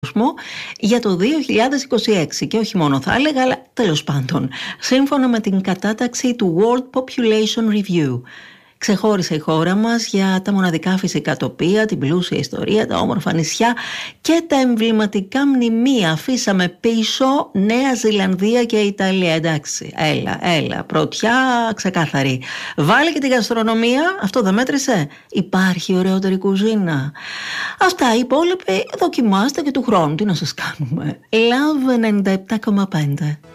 για το 2026 και όχι μόνο θα έλεγα, αλλά τέλος πάντων, σύμφωνα με την κατάταξη του World Population Review. Ξεχώρισε η χώρα μας για τα μοναδικά φυσικά τοπία, την πλούσια ιστορία, τα όμορφα νησιά και τα εμβληματικά μνημεία. Αφήσαμε πίσω Νέα Ζηλανδία και Ιταλία. Εντάξει, έλα, πρωτιά ξεκάθαρη. Βάλε και τη γαστρονομία, αυτό δεν μέτρησε. Υπάρχει ωραιότερη κουζίνα. Αυτά, οι υπόλοιποι δοκιμάστε και του χρόνου. Τι να σας κάνουμε. Love 97,5.